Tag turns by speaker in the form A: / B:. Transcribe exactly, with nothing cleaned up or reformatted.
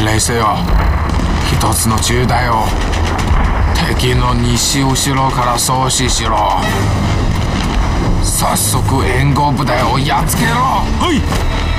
A: 命せよ。一つの中だよ。敵の西後ろから阻止しろ。早速援護部隊をやっつけろ。
B: はい。